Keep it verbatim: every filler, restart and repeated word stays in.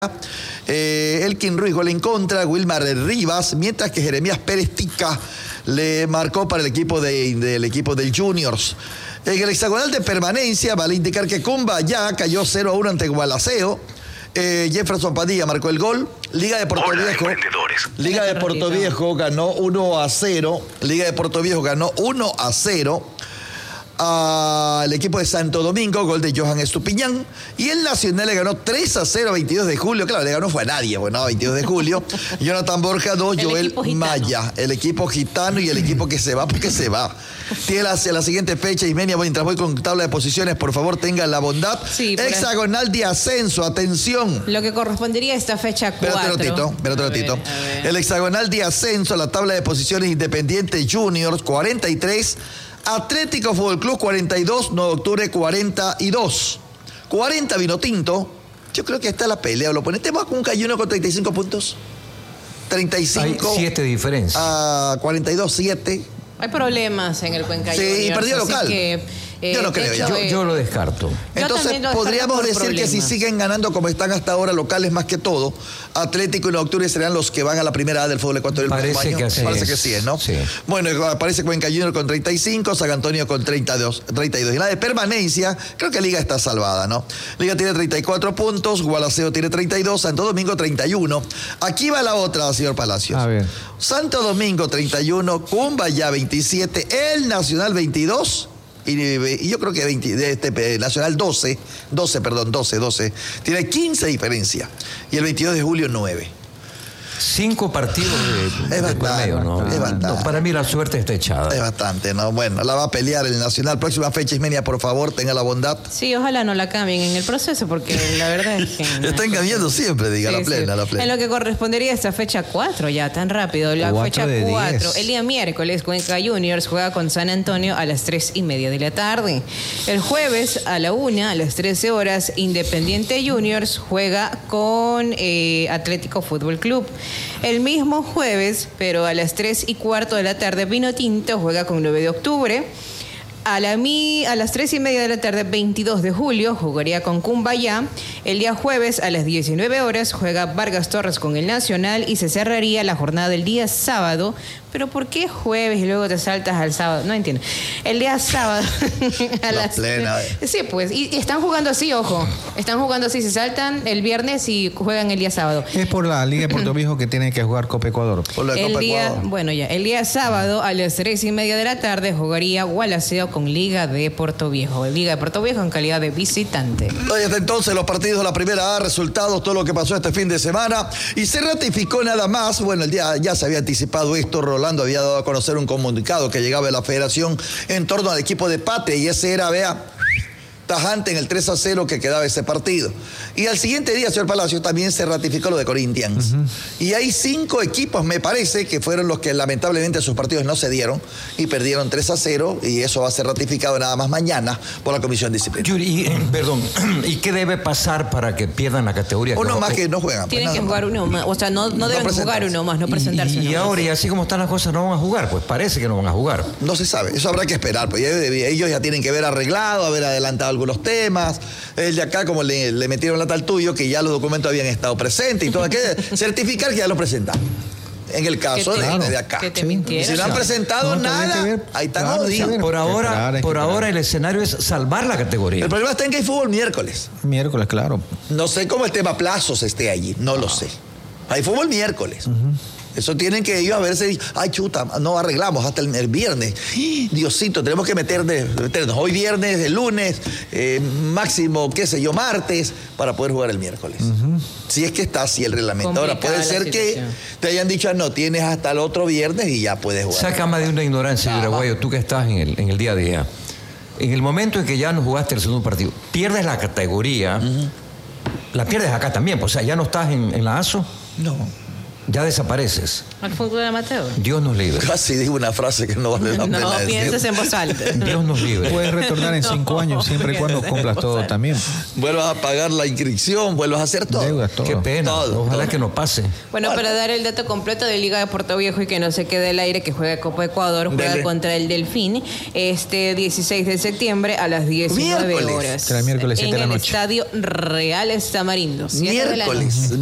Eh, Elkin Ruiz gol en contra, Wilmar Rivas, mientras que Jeremías Pérez Tica le marcó para el equipo de, del equipo del Juniors. En el hexagonal de permanencia vale indicar que Cumbayá cayó cero a uno ante Gualaceo. Eh, Jefferson Padilla marcó el gol. Liga de Puerto Hola, Viejo. Liga de Puerto Viejo ganó uno a cero. Liga de Puerto Viejo ganó uno a cero. Al equipo de Santo Domingo, gol de Johan Estupiñán. Y el Nacional le ganó tres a cero a veintidós de julio. Claro, le ganó fue a nadie, bueno, veintidós de julio. Jonathan Borja dos, Joel Maya. El equipo gitano y el equipo que se va porque se va. Tiene la, la siguiente fecha, Ismenia, mientras voy con tabla de posiciones, por favor, tengan la bondad. Sí, hexagonal de ascenso, atención. Lo que correspondería a esta fecha cuatro. Espérate un ratito, espérate un ratito. El hexagonal de ascenso, la tabla de posiciones Independiente Juniors, cuarenta y tres. Atlético Fútbol Club cuarenta y dos, nueve de octubre cuarenta y dos. cuarenta Vino Tinto. Yo creo que está la pelea. Lo ponemos con un Cayuno con treinta y cinco puntos. treinta y cinco. Hay siete diferencias. A cuarenta y dos, siete. Hay problemas en el Cuenca Juniors. Sí, y perdió local. Que, eh, yo no creo. hecho, Yo, eh, yo lo descarto. Entonces, lo podríamos decir problemas. que si siguen ganando como están hasta ahora, locales más que todo, Atlético y nueve de octubre serán los que van a la primera A del fútbol ecuatorial. Parece que así Parece es. que sí, ¿no? Sí. Bueno, aparece Cuenca Junior con treinta y cinco, San Antonio con treinta y dos. treinta y dos. Y la de permanencia, creo que Liga está salvada, ¿no? Liga tiene treinta y cuatro puntos, Gualaceo tiene treinta y dos, Santo Domingo treinta y uno. Aquí va la otra, señor Palacios. A ver. Santo Domingo treinta y uno, Cumbayá veintisiete, el Nacional veintidós. Y, y yo creo que veinte, de este, Nacional doce, doce, perdón, doce, doce. Tiene quince diferencia. Y el veintidós de julio, nueve. Cinco partidos de, es de bastante, medio, ¿no? Es bastante. No, para mí la suerte está echada. Es bastante, ¿no? Bueno, la va a pelear el Nacional. Próxima fecha, Ismenia, por favor, tenga la bondad. Sí, ojalá no la cambien en el proceso, porque la verdad es que... Están cambiando siempre, diga, sí, la plena, sí. la plena. En lo que correspondería a esta fecha cuatro, ya, tan rápido. La fecha cuatro. El día miércoles, Cuenca Juniors juega con San Antonio a las tres y media de la tarde. El jueves, a la una, a las trece horas, Independiente Juniors juega con eh, Atlético Fútbol Club. El mismo jueves, pero a las tres y cuarto de la tarde, Vino Tinto juega con nueve de octubre. A, la mi, a las tres y media de la tarde, veintidós de julio, jugaría con Cumbayá. El día jueves, a las diecinueve horas, juega Vargas Torres con el Nacional y se cerraría la jornada del día sábado. ¿Pero por qué jueves y luego te saltas al sábado? No entiendo. El día sábado. a la las, plena. Sí, pues. Y, y están jugando así, ojo. Están jugando así. Se saltan el viernes y juegan el día sábado. Es por la Liga de Puerto Viejo que tiene que jugar Copa Ecuador. Por la el Copa día, Ecuador. Bueno, ya. El día sábado, a las tres y media de la tarde, jugaría Gualaceo con Liga de Puerto Viejo. Liga de Puerto Viejo en calidad de visitante. Desde entonces, los partidos de la primera A, resultados, todo lo que pasó este fin de semana. Y se ratificó nada más. Bueno, el día ya se había anticipado esto. Rolando había dado a conocer un comunicado que llegaba de la federación en torno al equipo de Patria. Y ese era, vea, tajante en el tres a cero que quedaba ese partido. Y al siguiente día, señor Palacio, también se ratificó lo de Corinthians. Uh-huh. Y hay cinco equipos, me parece, que fueron los que lamentablemente sus partidos no se dieron y perdieron tres a cero, y eso va a ser ratificado nada más mañana por la Comisión Disciplinaria. Yuri, y, perdón, ¿y qué debe pasar para que pierdan la categoría? Uno más que no juegan. Tienen pues, que jugar más. uno más, o sea, no, no, no deben jugar uno más, no presentarse. Y, y uno ahora, más. y así como están las cosas, no van a jugar, pues parece que no van a jugar. No se sabe, eso habrá que esperar, pues ellos ya tienen que haber arreglado, haber adelantado algunos temas. El de acá, como le, le metieron lata al tuyo, que ya los documentos habían estado presentes y todo, hay que certificar que ya lo presentaron. En el caso de, de acá. Que te sí. Si no han presentado no, nada, ver, ahí están claro, jodidos. Por ahora, por ahora el escenario es salvar la categoría. El problema está en que hay fútbol miércoles. Miércoles, claro. No sé cómo el tema plazos esté allí, no lo sé. Hay fútbol miércoles. Uh-huh. Eso tienen que ellos a verse, ay chuta, no arreglamos hasta el, el viernes. Diosito, tenemos que meternos, meternos hoy viernes, el lunes, eh, máximo, qué sé yo, martes, para poder jugar el miércoles. Uh-huh. Si es que está así el reglamento. Complicada. Ahora puede ser que te hayan dicho, no, tienes hasta el otro viernes y ya puedes jugar. Sácame de una ignorancia, Uruguayo, tú que estás en el, en el día a día. En el momento en que ya no jugaste el segundo partido, pierdes la categoría, uh-huh. la pierdes acá también, pues, o sea, ya no estás en, en la A S O. No. ya desapareces. Al fútbol amateur. Dios nos libre. Casi digo una frase que no vale la No pena decir. pienses en voz alta. Dios nos libre. Puedes retornar en cinco No, años, siempre y cuando pienses en cumplas voz todo alta. también. Vuelvas a pagar la inscripción, vuelvas a hacer todo. Deudas, todo. Qué pena. Todo, Ojalá todo. que no pase. Bueno, para dar el dato completo de Liga de Puerto Viejo y que no se quede al aire, que juega Copa Ecuador, juega Dele. contra el Delfín este dieciséis de septiembre a las diecinueve Miércoles. horas. Que era miércoles, siete en de la el noche. Estadio Real Tamarindo. siete de la noche. Miércoles.